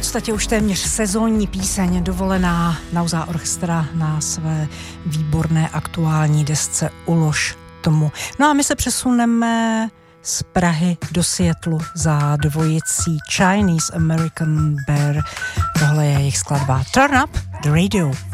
podstatě už téměř sezónní píseň dovolená Nauzá orchestra na své výborné aktuální desce Ulož tomu. No a my se přesuneme z Prahy do Seattlu za dvojicí Chinese American Bear. Tohle je jejich skladba Turn Up the Radio.